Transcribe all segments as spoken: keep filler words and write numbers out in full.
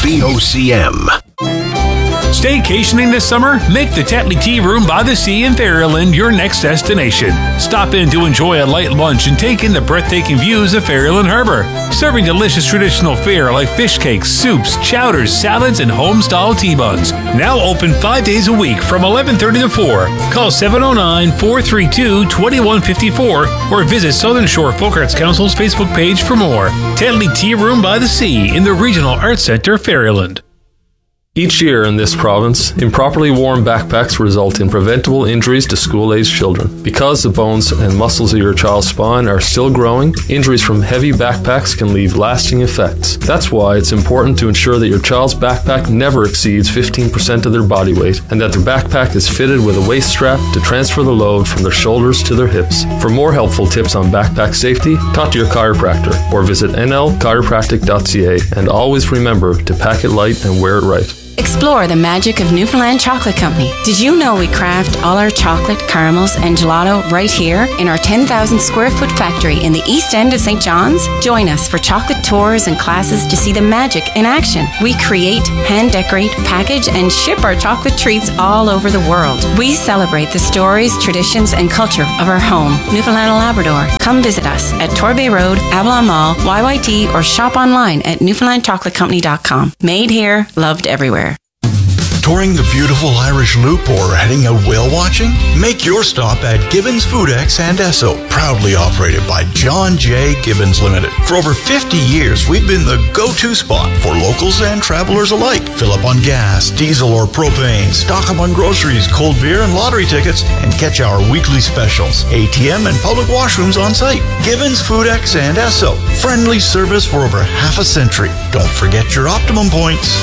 V O C M. Staycationing this summer? Make the Tetley Tea Room by the Sea in Ferryland your next destination. Stop in to enjoy a light lunch and take in the breathtaking views of Ferryland Harbor. Serving delicious traditional fare like fish cakes, soups, chowders, salads, and home-style tea buns. Now open five days a week from eleven thirty to four. Call seven oh nine, four three two, two one five four or visit Southern Shore Folk Arts Council's Facebook page for more. Tetley Tea Room by the Sea in the Regional Arts Centre, Ferryland. Each year in this province, improperly worn backpacks result in preventable injuries to school-aged children. Because the bones and muscles of your child's spine are still growing, injuries from heavy backpacks can leave lasting effects. That's why it's important to ensure that your child's backpack never exceeds fifteen percent of their body weight and that their backpack is fitted with a waist strap to transfer the load from their shoulders to their hips. For more helpful tips on backpack safety, talk to your chiropractor or visit n l chiropractic dot c a, and always remember to pack it light and wear it right. Explore the magic of Newfoundland Chocolate Company. Did you know we craft all our chocolate, caramels, and gelato right here in our ten thousand square foot factory in the east end of Saint John's? Join us for chocolate tours and classes to see the magic in action. We create, hand decorate, package, and ship our chocolate treats all over the world. We celebrate the stories, traditions, and culture of our home, Newfoundland and Labrador. Come visit us at Torbay Road, Avalon Mall, Y Y T, or shop online at newfoundland chocolate company dot com. Made here, loved everywhere. Touring the beautiful Irish Loop or heading out whale watching? Make your stop at Gibbons Foodex and Esso, proudly operated by John J. Gibbons Limited. For over fifty years, we've been the go-to spot for locals and travelers alike. Fill up on gas, diesel, or propane, stock up on groceries, cold beer, and lottery tickets, and catch our weekly specials. A T M and public washrooms on site. Gibbons Foodex and Esso. Friendly service for over half a century. Don't forget your Optimum points.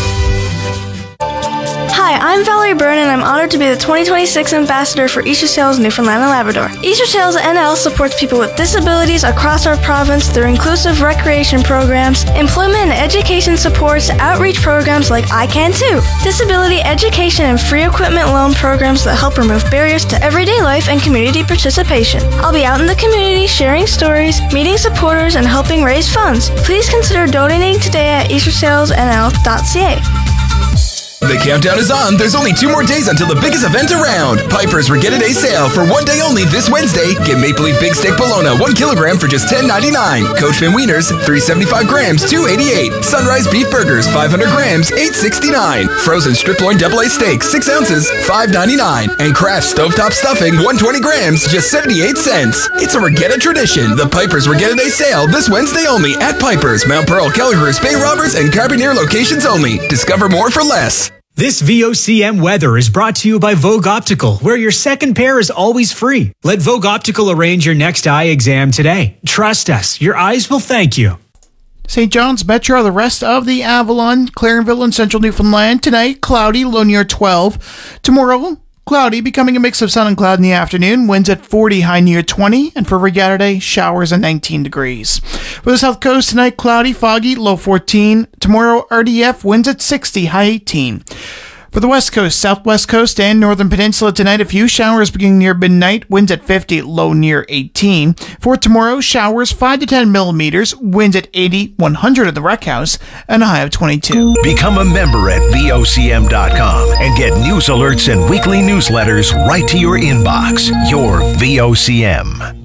Hi, I'm Valerie Byrne, and I'm honored to be the twenty twenty-six Ambassador for Easter Sales Newfoundland and Labrador. Easter Sales N L supports people with disabilities across our province through inclusive recreation programs, employment and education supports, outreach programs like I Can Too, disability education and free equipment loan programs that help remove barriers to everyday life and community participation. I'll be out in the community sharing stories, meeting supporters, and helping raise funds. Please consider donating today at easter sales n l dot c a. The countdown is on. There's only two more days until the biggest event around. Piper's Regatta Day Sale for one day only this Wednesday. Get Maple Leaf Big Steak Bologna, one kilogram for just ten ninety-nine. Coachman Wieners, three seventy-five grams, two eighty-eight. Sunrise Beef Burgers, five hundred grams, eight sixty-nine. Frozen Strip Loin Double A Steak, six ounces, five ninety-nine. And Kraft Stovetop Stuffing, one twenty grams, just seventy-eight cents. It's a Regatta tradition. The Piper's Regatta Day Sale this Wednesday only at Piper's, Mount Pearl, Kelligers, Bay Roberts, and Carbonear locations only. Discover more for less. This V O C M weather is brought to you by Vogue Optical, where your second pair is always free. Let Vogue Optical arrange your next eye exam today. Trust us, your eyes will thank you. Saint John's Metro, the rest of the Avalon, Clarenville, and Central Newfoundland. Tonight, cloudy, low near twelve. Tomorrow, cloudy, becoming a mix of sun and cloud in the afternoon. Winds at forty, high near twenty. And for Regatta Day, showers at nineteen degrees. For the South Coast, tonight, cloudy, foggy, low fourteen. Tomorrow, R D F, winds at sixty, high eighteen. For the West Coast, Southwest Coast, and Northern Peninsula tonight, a few showers beginning near midnight, winds at fifty, low near eighteen. For tomorrow, showers five to ten millimeters, winds at eighty, one hundred at the Rec House, and a high of twenty-two. Become a member at V O C M dot com and get news alerts and weekly newsletters right to your inbox. Your V O C M.